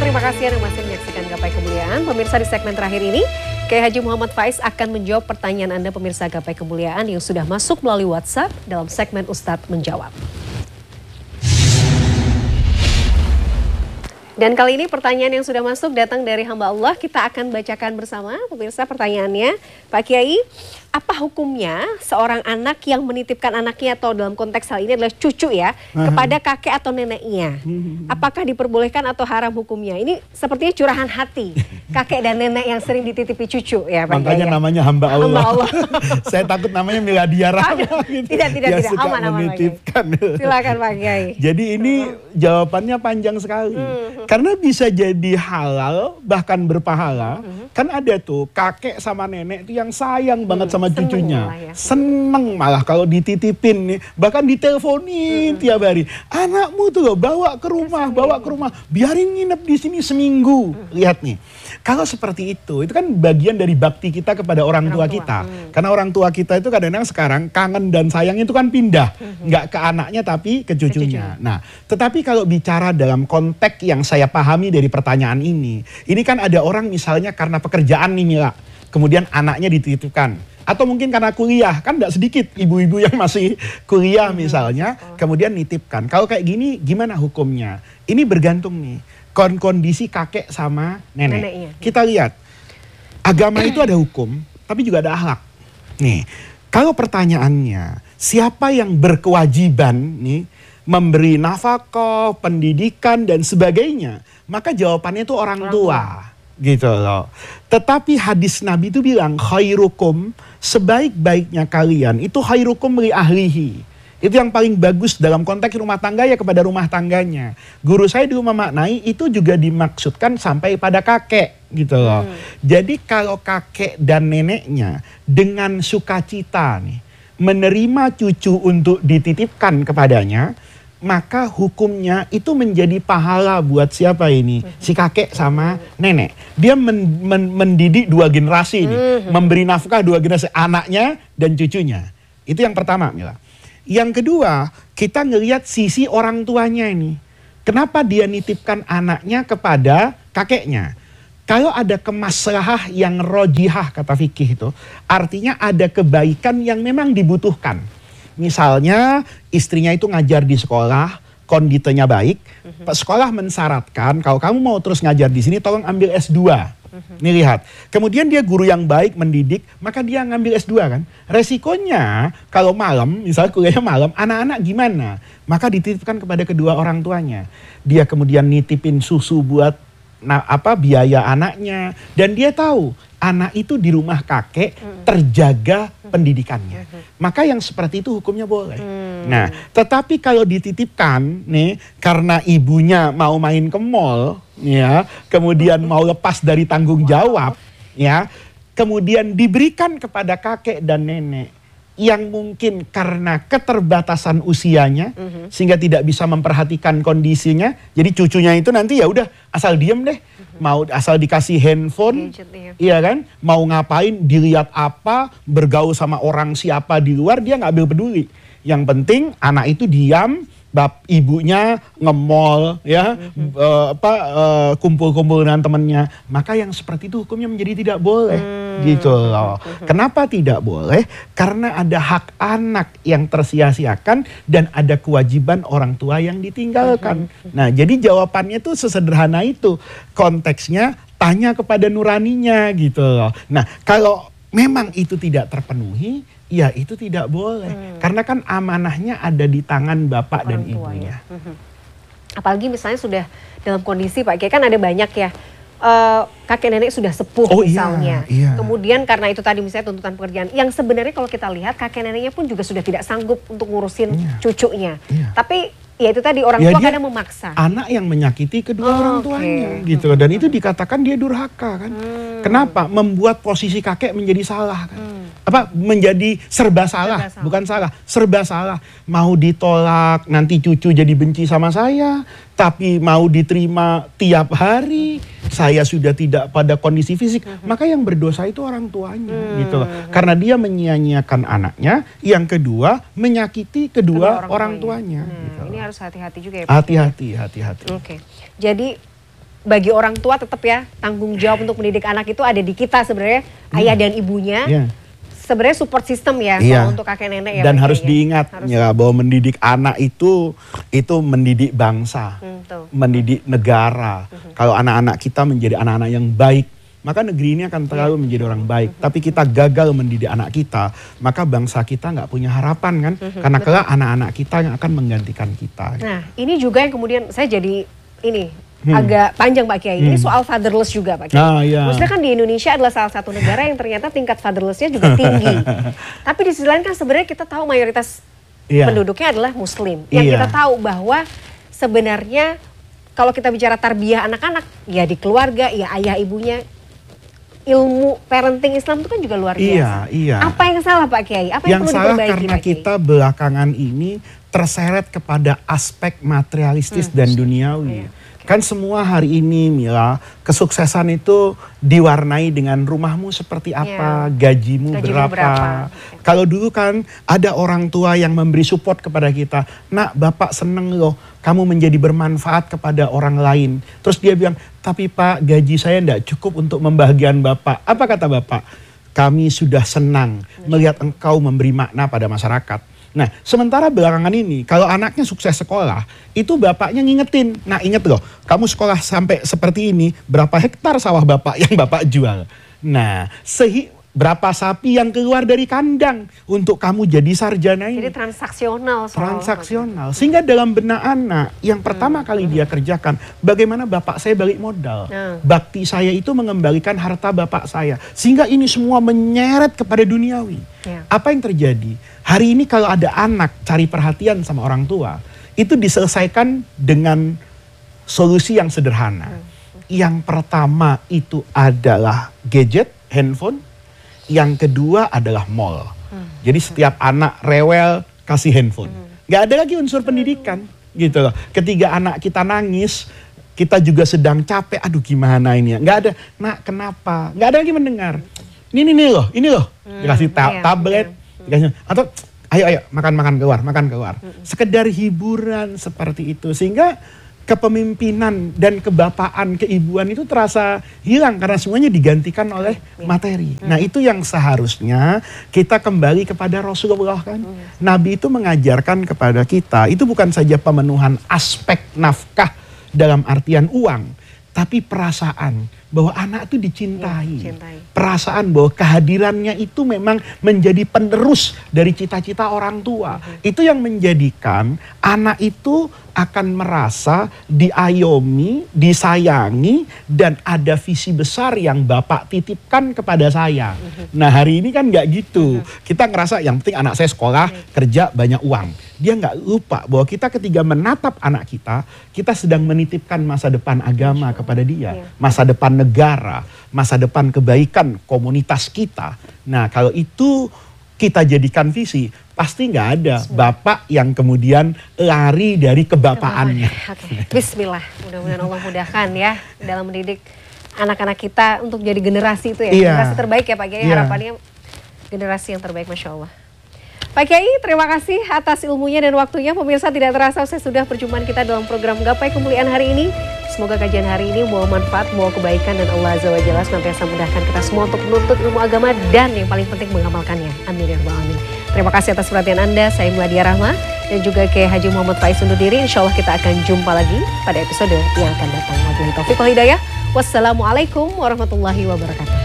terima kasih Anda masih menyaksikan Gapai Kemuliaan. Pemirsa, di segmen terakhir ini, Kiai Haji Muhammad Faiz akan menjawab pertanyaan Anda pemirsa Gapai Kemuliaan yang sudah masuk melalui WhatsApp dalam segmen Ustadz Menjawab. Dan kali ini pertanyaan yang sudah masuk datang dari hamba Allah. Kita akan bacakan bersama pemirsa pertanyaannya. Pak Kiai, apa hukumnya seorang anak yang menitipkan anaknya, atau dalam konteks hal ini adalah cucu ya, kepada kakek atau neneknya? Apakah diperbolehkan atau haram hukumnya? Ini sepertinya curahan hati kakek dan nenek yang sering dititipi cucu ya Pak Kiai. Makanya namanya hamba Allah. Hamba Allah. Saya takut namanya Miladia Rahma gitu. Tidak, suka aman menitipkan. Silakan Pak Kiai. Jadi ini jawabannya panjang sekali. Karena bisa jadi halal bahkan berpahala. Kan ada tuh kakek sama nenek itu yang sayang banget sama cucunya. Seneng malah kalau dititipin nih, bahkan diteleponin tiap hari. Anakmu tuh loh, bawa ke rumah, biarin nginep di sini seminggu. Lihat nih. Kalau seperti itu kan bagian dari bakti kita kepada orang tua kita. Karena orang tua kita itu kadang-kadang sekarang kangen dan sayang itu kan pindah. Nggak ke anaknya tapi ke cucunya. Nah, tetapi kalau bicara dalam konteks yang saya pahami dari pertanyaan ini kan ada orang misalnya karena pekerjaan nih Mila, kemudian anaknya dititipkan. Atau mungkin karena kuliah, kan tidak sedikit ibu-ibu yang masih kuliah misalnya, kemudian nitipkan. Kalau kayak gini gimana hukumnya? Ini bergantung nih kondisi kakek sama nenek. Kita lihat, agama itu ada hukum, tapi juga ada akhlak. Nih, kalau pertanyaannya, siapa yang berkewajiban nih memberi nafkah, pendidikan dan sebagainya, maka jawabannya itu orang tua. Gitu loh. Tetapi hadis Nabi itu bilang, khairukum, sebaik-baiknya kalian itu khairukum li ahlihi. Itu yang paling bagus dalam konteks rumah tangga ya kepada rumah tangganya. Guru saya dulu memaknai itu juga dimaksudkan sampai pada kakek gitu loh. Jadi kalau kakek dan neneknya dengan sukacita nih menerima cucu untuk dititipkan kepadanya, maka hukumnya itu menjadi pahala buat siapa ini? Si kakek sama nenek. Dia mendidik dua generasi ini, memberi nafkah dua generasi, anaknya dan cucunya. Itu yang pertama Mila. Yang kedua, kita ngelihat sisi orang tuanya ini. Kenapa dia nitipkan anaknya kepada kakeknya? Kalau ada kemaslahah yang rojihah kata fikih itu, artinya ada kebaikan yang memang dibutuhkan. Misalnya istrinya itu ngajar di sekolah, kondisinya baik, sekolah mensyaratkan kalau kamu mau terus ngajar di sini tolong ambil S2. Nih lihat, kemudian dia guru yang baik mendidik, maka dia ngambil S2 kan. Resikonya kalau malam, misalnya kuliahnya malam, anak-anak gimana? Maka dititipkan kepada kedua orang tuanya. Dia kemudian nitipin susu buat biaya anaknya, dan dia tahu anak itu di rumah kakek terjaga pendidikannya. Maka yang seperti itu hukumnya boleh. Nah, tetapi kalau dititipkan nih karena ibunya mau main ke mall, ya, kemudian mau lepas dari tanggung jawab, ya, kemudian diberikan kepada kakek dan nenek yang mungkin karena keterbatasan usianya sehingga tidak bisa memperhatikan kondisinya, jadi cucunya itu nanti ya udah asal diem deh, mau asal dikasih handphone, iya kan, mau ngapain dilihat apa, bergaul sama orang siapa di luar dia nggak peduli. Yang penting anak itu diam, ibunya nge-mall ya, kumpul-kumpul dengan temannya, maka yang seperti itu hukumnya menjadi tidak boleh. Gitu loh. Kenapa tidak boleh? Karena ada hak anak yang tersia-siakan dan ada kewajiban orang tua yang ditinggalkan. Nah, jadi jawabannya tuh sesederhana itu. Konteksnya tanya kepada nuraninya gitu loh. Nah, kalau memang itu tidak terpenuhi, ya itu tidak boleh. Karena kan amanahnya ada di tangan bapak dan ibunya. Apalagi misalnya sudah dalam kondisi Pak Kiai, kan ada banyak ya. Kakek nenek sudah sepuh misalnya. Kemudian karena itu tadi misalnya tuntutan pekerjaan, yang sebenarnya kalau kita lihat kakek neneknya pun juga sudah tidak sanggup untuk ngurusin cucunya. Tapi ya itu tadi orang tua kadang memaksa. Anak yang menyakiti kedua orang tuanya gitu. Dan itu dikatakan dia durhaka kan. Kenapa? Membuat posisi kakek menjadi salah kan. Menjadi serba salah, bukan salah, serba salah. Mau ditolak, nanti cucu jadi benci sama saya, tapi mau diterima tiap hari, saya sudah tidak pada kondisi fisik, maka yang berdosa itu orang tuanya gitu loh. Karena dia menyia-nyiakan anaknya, yang kedua menyakiti kedua orang tuanya. Gitu. Ini harus hati-hati juga ya Pak. Hati-hati. Oke. Jadi bagi orang tua tetap ya tanggung jawab untuk mendidik anak itu ada di kita sebenarnya, ayah dan ibunya. Sebenarnya support system ya untuk kakek nenek ya. Dan harus diingat bahwa mendidik anak itu mendidik bangsa, mendidik negara. Kalau anak-anak kita menjadi anak-anak yang baik, maka negeri ini akan terlalu menjadi orang baik. Tapi kita gagal mendidik anak kita, maka bangsa kita nggak punya harapan kan? Karena kelak anak-anak kita yang akan menggantikan kita. Nah, ini juga yang kemudian saya jadi agak panjang Pak Kiai. Ini soal fatherless juga Pak Kiai. Maksudnya kan di Indonesia adalah salah satu negara yang ternyata tingkat fatherlessnya juga tinggi. Tapi di sisi lain kan sebenarnya kita tahu mayoritas penduduknya adalah Muslim. Yang kita tahu bahwa sebenarnya kalau kita bicara tarbiyah anak-anak, ya di keluarga, ya ayah ibunya, ilmu parenting Islam itu kan juga luar biasa. Apa yang salah Pak Kiai? Apa yang perlu diperbaiki? Yang salah karena kita belakangan ini terseret kepada aspek materialistis dan duniawi. Kan semua hari ini Mila, kesuksesan itu diwarnai dengan rumahmu seperti apa, gajimu berapa. Kalau dulu kan ada orang tua yang memberi support kepada kita. Nak, bapak seneng loh kamu menjadi bermanfaat kepada orang lain. Terus dia bilang, tapi Pak, gaji saya tidak cukup untuk membahagiakan bapak. Apa kata bapak? Kami sudah senang melihat engkau memberi makna pada masyarakat. Nah, sementara belakangan ini, kalau anaknya sukses sekolah, itu bapaknya ngingetin. Nah, inget loh, kamu sekolah sampai seperti ini, berapa hektar sawah bapak yang bapak jual? Nah, berapa sapi yang keluar dari kandang untuk kamu jadi sarjana ini? Jadi transaksional. Transaksional. Sehingga dalam benak anak, yang pertama kali dia kerjakan, bagaimana bapak saya balik modal. Bakti saya itu mengembalikan harta bapak saya. Sehingga ini semua menyeret kepada duniawi. Apa yang terjadi? Hari ini kalau ada anak cari perhatian sama orang tua, itu diselesaikan dengan solusi yang sederhana. Yang pertama itu adalah gadget, handphone. Yang kedua adalah mall. Jadi setiap anak rewel kasih handphone. Gak ada lagi unsur pendidikan gitu loh. Ketika anak kita nangis, kita juga sedang capek. Aduh gimana ini ya. Gak ada, nak kenapa? Gak ada lagi mendengar. Ini loh. Dikasih tablet. Atau ayo makan keluar. Sekedar hiburan seperti itu. Sehingga kepemimpinan dan kebapaan, keibuan itu terasa hilang karena semuanya digantikan oleh materi. Nah, itu yang seharusnya kita kembali kepada Rasulullah kan. Nabi itu mengajarkan kepada kita, itu bukan saja pemenuhan aspek nafkah dalam artian uang, tapi perasaan bahwa anak itu dicintai. Perasaan bahwa kehadirannya itu memang menjadi penerus dari cita-cita orang tua. Itu yang menjadikan anak itu akan merasa diayomi, disayangi, dan ada visi besar yang Bapak titipkan kepada saya. Nah, hari ini kan nggak gitu. Kita ngerasa yang penting anak saya sekolah, kerja, banyak uang. Dia nggak lupa bahwa kita ketika menatap anak kita sedang menitipkan masa depan agama kepada dia. Masa depan negara, masa depan kebaikan komunitas kita. Nah, kalau itu kita jadikan visi, pasti nggak ada bapak yang kemudian lari dari kebapaannya. Bismillah, mudah-mudahan Allah mudahkan ya dalam mendidik anak-anak kita untuk jadi generasi itu ya, generasi terbaik ya Pak Kiai. Harapannya generasi yang terbaik, Masya Allah. Pak Kiai, terima kasih atas ilmunya dan waktunya. Pemirsa, tidak terasa saya sudah perjumpaan kita dalam program Gapai Kemuliaan hari ini. Semoga kajian hari ini membawa manfaat, membawa kebaikan, dan Allah Azza wa Jalla senantiasa mudahkan kita semua untuk menuntut ilmu agama dan yang paling penting mengamalkannya. Amin ya rabbal alamin. Terima kasih atas perhatian Anda. Saya Meladia Rahma dan juga Kiai Haji Muhammad Faiz undur diri. Insya Allah kita akan jumpa lagi pada episode yang akan datang. Wabillahi taufiq wal hidayah. Wassalamualaikum warahmatullahi wabarakatuh.